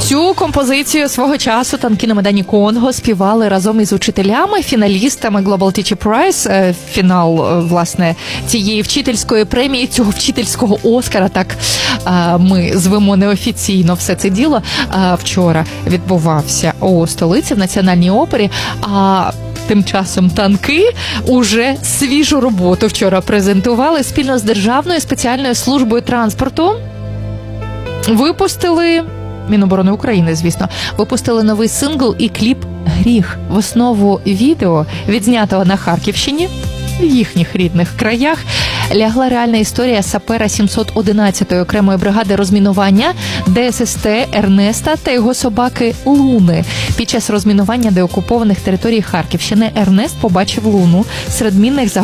Цю композицію свого часу танки на Майдані Конго співали разом із учителями, фіналістами Global Teacher Prize, фінал, власне, цієї вчительської премії, цього вчительського Оскара, так ми звемо неофіційно все це діло, вчора відбувався у столиці в Національній опері, а тим часом танки уже свіжу роботу вчора презентували спільно з Державною спеціальною службою транспорту. Випустили, Міноборони України, звісно, випустили новий сингл і кліп «Гріх». В основу відео, відзнятого на Харківщині, в їхніх рідних краях, лягла реальна історія сапера 711-ї окремої бригади розмінування ДССТ Ернеста та його собаки Луни. Під час розмінування деокупованих територій Харківщини Ернест побачив Луну серед мінних загорожень